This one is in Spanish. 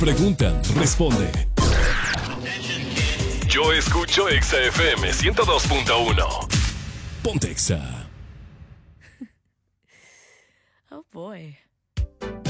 Preguntan, responde. Yo escucho Exa FM 102.1. Ponte Exa. Oh boy.